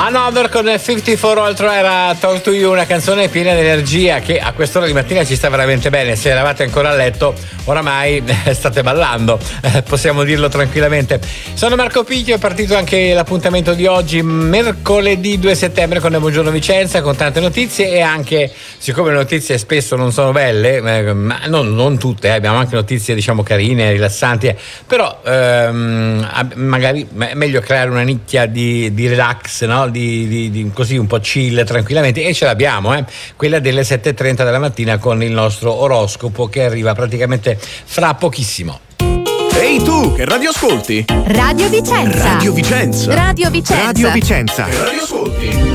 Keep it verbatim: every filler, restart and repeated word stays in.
Another con cinquantaquattro altro era Talk to You, una canzone piena di energia che a quest'ora di mattina ci sta veramente bene. Se eravate ancora a letto, oramai eh, state ballando, eh, possiamo dirlo tranquillamente. Sono Marco Picchio, è partito anche l'appuntamento di oggi, mercoledì due settembre, con Buongiorno Vicenza, con tante notizie e anche, siccome le notizie spesso non sono belle, eh, ma non, non tutte, eh, abbiamo anche notizie diciamo carine, rilassanti, eh, però ehm, magari è meglio creare una nicchia di, di relax, no? Di, di, di così un po' chill tranquillamente, e ce l'abbiamo, eh? Quella delle sette e trenta della mattina con il nostro oroscopo che arriva praticamente fra pochissimo. Ehi tu, che radio ascolti? Radio Vicenza. Radio Vicenza. Radio Vicenza. Radio Vicenza. Che radio ascolti?